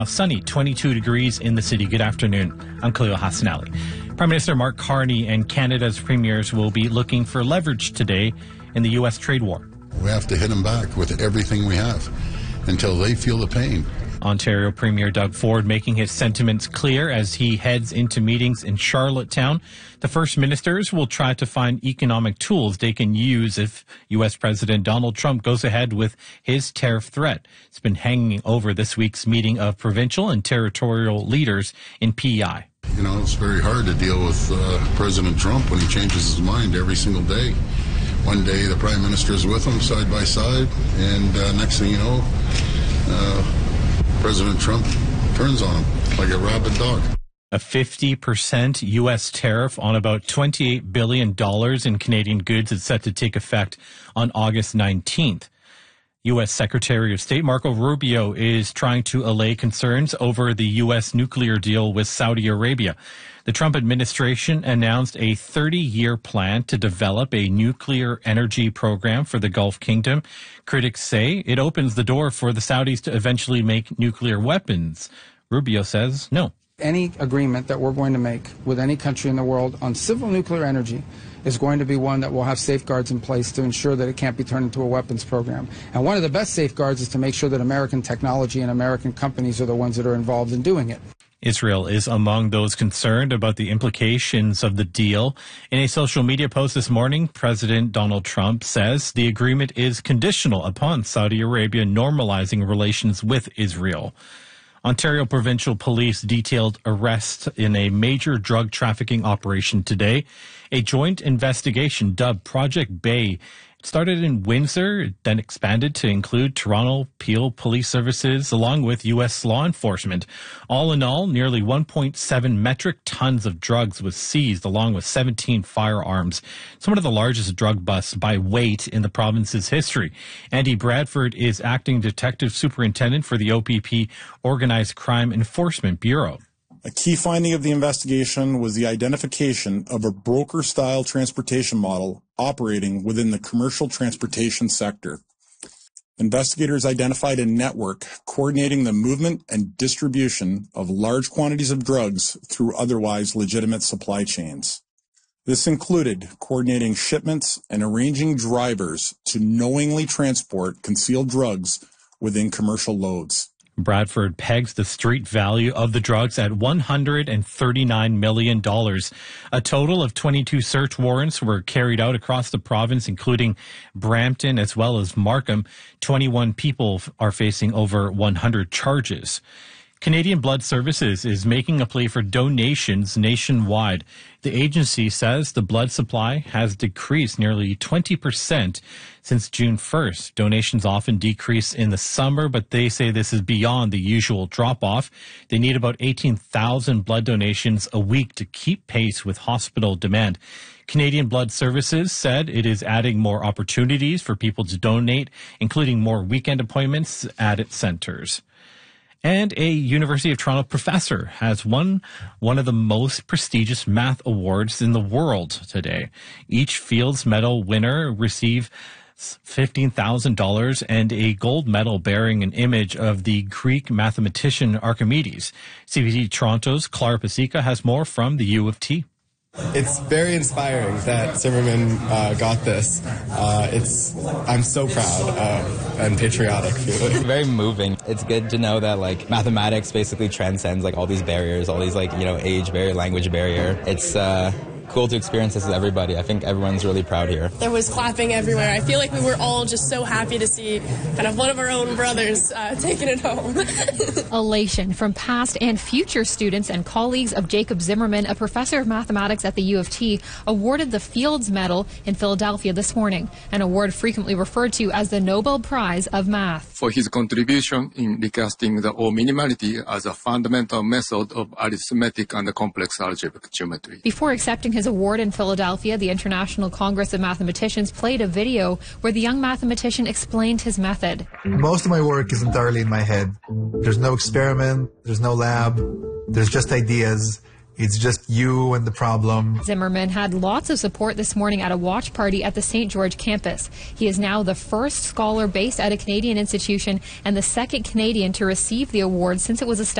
Sunny, 22 degrees in the city. Good afternoon. I'm Khalil Hassanali. Prime Minister Mark Carney and Canada's premiers will be looking for leverage today in the U.S. trade war. We have to hit them back with everything we have until they feel the pain. Ontario Premier Doug Ford making his sentiments clear as he heads into meetings in Charlottetown. The First Ministers will try to find economic tools they can use if U.S. President Donald Trump goes ahead with his tariff threat. It's been hanging over this week's meeting of provincial and territorial leaders in PEI. You know, it's very hard to deal with President Trump when he changes his mind every single day. One day the Prime Minister is with him side by side, and next thing you know, President Trump turns on him like a rabid dog. A 50% U.S. tariff on about $28 billion in Canadian goods is set to take effect on August 19th. U.S. Secretary of State Marco Rubio is trying to allay concerns over the U.S. nuclear deal with Saudi Arabia. The Trump administration announced a 30-year plan to develop a nuclear energy program for the Gulf Kingdom. Critics say it opens the door for the Saudis to eventually make nuclear weapons. Rubio says no. Any agreement that we're going to make with any country in the world on civil nuclear energy is going to be one that will have safeguards in place to ensure that it can't be turned into a weapons program. And one of the best safeguards is to make sure that American technology and American companies are the ones that are involved in doing it. Israel is among those concerned about the implications of the deal. In a social media post this morning, President Donald Trump says the agreement is conditional upon Saudi Arabia normalizing relations with Israel. Ontario Provincial Police detailed arrests in a major drug trafficking operation today. A joint investigation dubbed Project Bay started in Windsor, then expanded to include Toronto Peel Police Services along with U.S. law enforcement. All in all, nearly 1.7 metric tons of drugs was seized along with 17 firearms. It's one of the largest drug busts by weight in the province's history. Andy Bradford is acting detective superintendent for the OPP Organized Crime Enforcement Bureau. A key finding of the investigation was the identification of a broker-style transportation model operating within the commercial transportation sector. Investigators identified a network coordinating the movement and distribution of large quantities of drugs through otherwise legitimate supply chains. This included coordinating shipments and arranging drivers to knowingly transport concealed drugs within commercial loads. Bradford pegs the street value of the drugs at $139 million. A total of 22 search warrants were carried out across the province, including Brampton as well as Markham. 21 people are facing over 100 charges. Canadian Blood Services is making a plea for donations nationwide. The agency says the blood supply has decreased nearly 20% since June 1st. Donations often decrease in the summer, but they say this is beyond the usual drop-off. They need about 18,000 blood donations a week to keep pace with hospital demand. Canadian Blood Services said it is adding more opportunities for people to donate, including more weekend appointments at its centers. And a University of Toronto professor has won one of the most prestigious math awards in the world today. Each Fields Medal winner received $15,000 and a gold medal bearing an image of the Greek mathematician Archimedes. CBC Toronto's Clara Pasica has more from the U of T. It's very inspiring that Zimmerman got this. I'm so proud and patriotic. Very moving. It's good to know that mathematics basically transcends all these barriers, all these age barrier, language barrier. It's cool to experience this with everybody. I think everyone's really proud here. There was clapping everywhere. I feel like we were all just so happy to see kind of one of our own brothers taking it home. Elation from past and future students and colleagues of Jacob Zimmerman, a professor of mathematics at the U of T, awarded the Fields Medal in Philadelphia this morning, an award frequently referred to as the Nobel Prize of Math. For his contribution in recasting the O-minimality as a fundamental method of arithmetic and complex algebraic geometry. Before accepting his award in Philadelphia, the International Congress of Mathematicians played a video where the young mathematician explained his method. Most of my work is entirely in my head. There's no experiment, there's no lab, there's just ideas. It's just you and the problem. Zimmerman had lots of support this morning at a watch party at the St. George campus. He is now the first scholar based at a Canadian institution and the second Canadian to receive the award since it was established